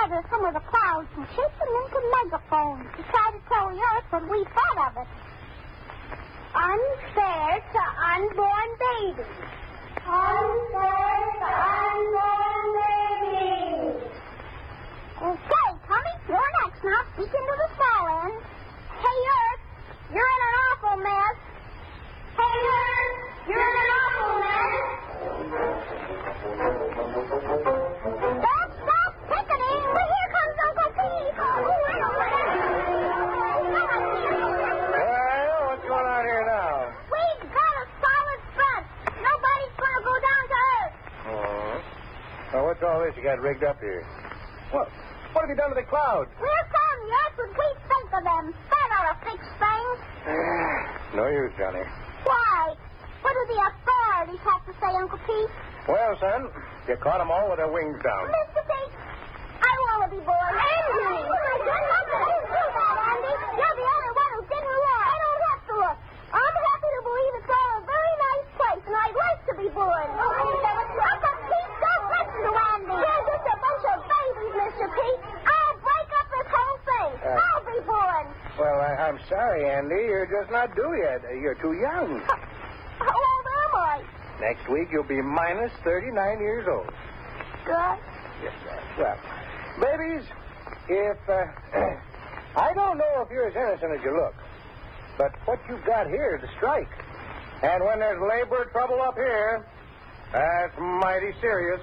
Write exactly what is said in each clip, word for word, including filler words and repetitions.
together some of the clouds and shaped them into megaphones to try to tell the Earth what we thought of it. Unfair to unborn babies. Unfair to unborn babies. Okay, Tommy, you're next now. Speak into the small end. Hey, Earth, you're in an awful mess. Hey, Earth, you're in an awful mess. Stop, stop picketing. Well, here comes Uncle Pete. Oh, I don't Well, what's going on here now? We've got a solid front. Nobody's going to go down to Earth. Oh. Well, what's all this you got rigged up here? What? What have you done to the clouds? We're from the Earth what we think of them. That ought to fix things. No use, Johnny. Why? What do the authorities have to say, Uncle Pete? Well, son, you caught them all with their wings down. Mister Pete, I want to be born. Andy! Oh, my goodness, I didn't do that, Andy. You're the only one who didn't look. I don't have to look. I'm happy to believe it's all a very nice place, and I'd like to be born. Oh, Uncle Pete, don't listen to Andy. You're just a bunch of babies, Mister Pete. I'll break up this whole thing. Uh, I'll be born. Well, I, I'm sorry, Andy. You're just not due yet. You're too young. How old am I? Next week, you'll be minus thirty-nine years old. Good. Yes, sir. Well, babies, if, uh, I don't know if you're as innocent as you look, but what you've got here is a strike. And when there's labor trouble up here, that's mighty serious.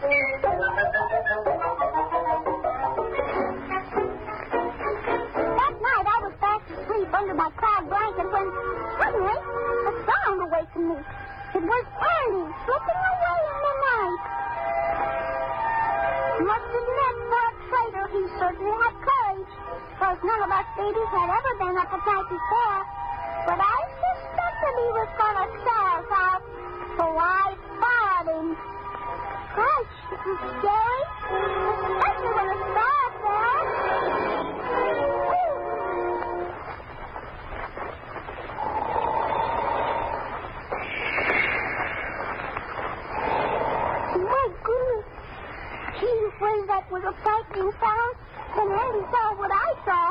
That night I was fast asleep under my cloud blanket when suddenly a sound awakened me. It was Andy slipping away in the night. Must admit, for a traitor, he certainly had courage, because none of us babies had ever been up at night before. But I suspected he was going to sell us out, so I followed him. Gosh, it was scary, especially when the stars fell. My goodness. Gee whiz, that was a frightening sound. And Andy saw what I saw.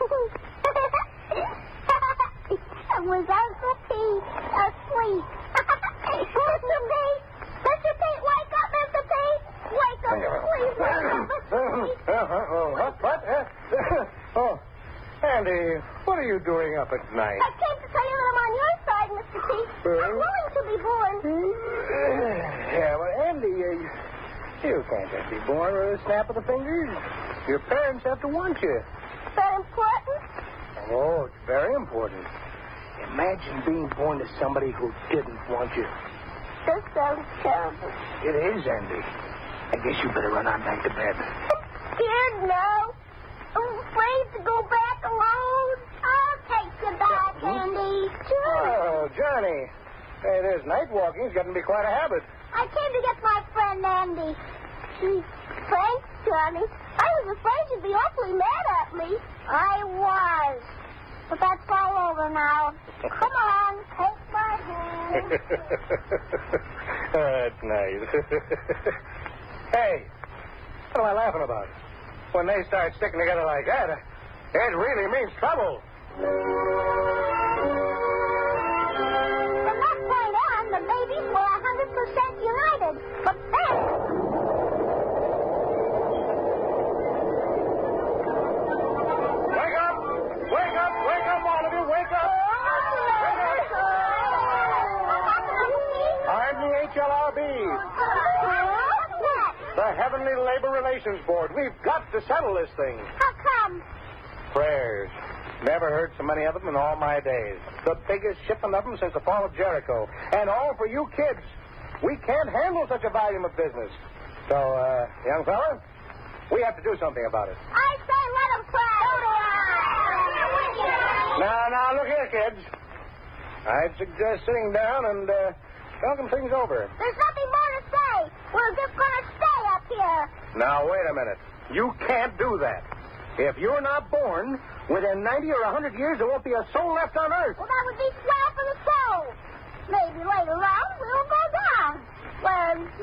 It was Uncle Pete asleep. Mister Pete! Mister Pete, wake up, Mister Pete! Wake up, please, wake up, Mister Pete! Uh-huh. Oh, what? What? Uh, oh, Andy, what are you doing up at night? I came to tell you that I'm on your side, Mister Pete. I'm willing to be born. Yeah, well, Andy, uh, you can't just be born with a snap of the fingers. Your parents have to want you. Is that important? Oh, it's very important. Imagine being born to somebody who didn't want you. This sounds terrible. It is, Andy. I guess you better run on back to bed. Scared now. I'm afraid to go back alone. I'll take you back, Andy. Sure. Oh, Johnny. Hey, this night walking's getting to be quite a habit. I came to get my friend Andy. Gee, thanks, Johnny. I was afraid you'd be awfully mad at me. I was. But that's all over now. Come on, take my hand. That's nice. Hey, what am I laughing about? When they start sticking together like that, it really means trouble. From that point on, the babies were one hundred percent united. But then... Wake up! Wake up! Wake up, all of you! Wake up! Wake up! I'm the H L R B, What's that? the Heavenly Labor Relations Board. We've got to settle this thing. How come? Prayers. Never heard so many of them in all my days. The biggest shipment of them since the fall of Jericho. And all for you kids. We can't handle such a volume of business. So, uh, young fella, we have to do something about it. I say let them pray. Now, now, look here, kids. I'd suggest sitting down and uh, talking things over. There's nothing more to say. We're just going to stay up here. Now, wait a minute. You can't do that. If you're not born, within ninety or one hundred years, there won't be a soul left on Earth. Well, that would be swell for the soul. Maybe later on we'll go down. Well,